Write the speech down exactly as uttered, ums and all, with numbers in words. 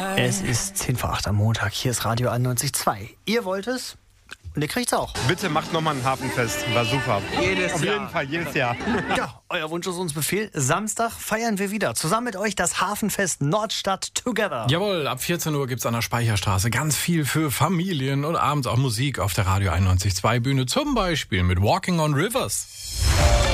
Es ist zehn vor acht am Montag. Hier ist Radio einundneunzig Komma zwei. Ihr wollt es und ihr kriegt's auch. Bitte macht nochmal ein Hafenfest. War super. Jedes Auf Jahr. jeden Fall, jedes Jahr. Ja, euer Wunsch ist uns Befehl. Samstag feiern wir wieder. Zusammen mit euch das Hafenfest Nordstadt Together. Jawohl, ab vierzehn Uhr gibt's an der Speicherstraße ganz viel für Familien und abends auch Musik auf der Radio einundneunzig Komma zwei Bühne. Zum Beispiel mit Walking on Rivers.